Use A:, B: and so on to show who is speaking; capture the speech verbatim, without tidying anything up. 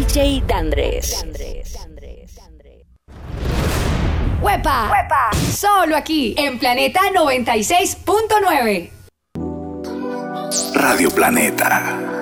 A: J Dandres.
B: ¡Huepa! ¡Huepa! Solo aquí, en Planeta noventa y seis punto nueve.
C: Radio Planeta.